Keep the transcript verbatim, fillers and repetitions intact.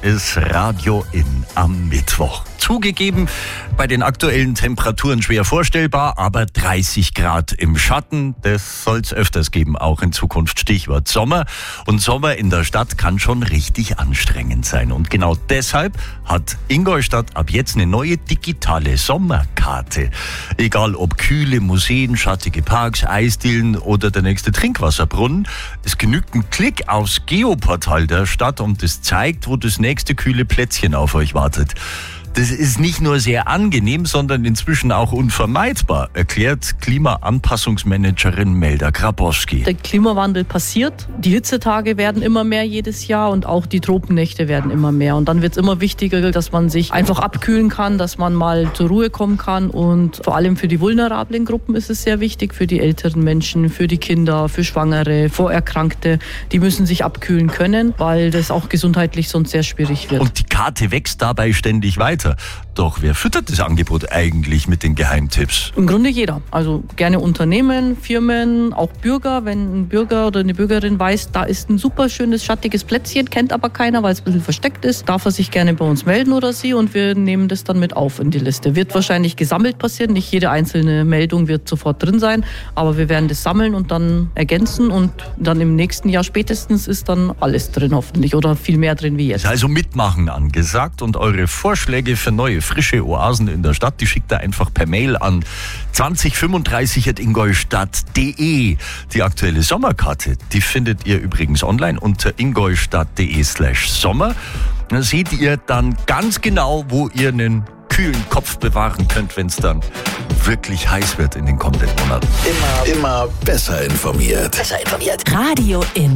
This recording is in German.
ist Radio In am Mittwoch. Zugegeben, bei den aktuellen Temperaturen schwer vorstellbar, aber dreißig Grad im Schatten, das soll es öfters geben, auch in Zukunft. Stichwort Sommer. Und Sommer in der Stadt kann schon richtig anstrengend sein. Und genau deshalb hat Ingolstadt ab jetzt eine neue digitale Sommerkarte. Egal ob kühle Museen, schattige Parks, Eisdielen oder der nächste Trinkwasserbrunnen, es genügt ein Klick aufs Geoportal der Stadt und es zeigt, wo das nächste kühle Plätzchen auf euch wartet. Das ist nicht nur sehr angenehm, sondern inzwischen auch unvermeidbar, erklärt Klimaanpassungsmanagerin Melda Grabowski. Der Klimawandel passiert, die Hitzetage werden immer mehr jedes Jahr und auch die Tropennächte werden immer mehr. Und dann wird es immer wichtiger, dass man sich einfach abkühlen kann, dass man mal zur Ruhe kommen kann. Und vor allem für die vulnerablen Gruppen ist es sehr wichtig, für die älteren Menschen, für die Kinder, für Schwangere, Vorerkrankte. Die müssen sich abkühlen können, weil das auch gesundheitlich sonst sehr schwierig wird. Und die Karte wächst dabei ständig weiter. Doch wer füttert das Angebot eigentlich mit den Geheimtipps? Im Grunde jeder. Also gerne Unternehmen, Firmen, auch Bürger. Wenn ein Bürger oder eine Bürgerin weiß, da ist ein super schönes, schattiges Plätzchen, kennt aber keiner, weil es ein bisschen versteckt ist, darf er sich gerne bei uns melden oder sie und wir nehmen das dann mit auf in die Liste. Wird wahrscheinlich gesammelt passieren. Nicht jede einzelne Meldung wird sofort drin sein, aber wir werden das sammeln und dann ergänzen und dann im nächsten Jahr spätestens ist dann alles drin hoffentlich oder viel mehr drin wie jetzt. Ist also mitmachen angesagt und eure Vorschläge für neue, frische Oasen in der Stadt, die schickt ihr einfach per Mail an zwanzig fünfunddreißig at ingolstadt punkt de. Die aktuelle Sommerkarte, die findet ihr übrigens online unter ingolstadt.de slash Sommer. Da seht ihr dann ganz genau, wo ihr einen kühlen Kopf bewahren könnt, wenn es dann wirklich heiß wird in den kommenden Monaten. Immer, immer besser informiert. Besser informiert. Radio In.